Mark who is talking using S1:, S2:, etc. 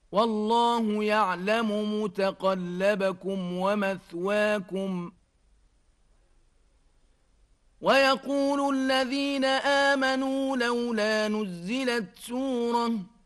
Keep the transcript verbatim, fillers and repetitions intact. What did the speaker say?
S1: والله يعلم متقلبكم ومثواكم ويقول الذين آمنوا لولا نزلت سورة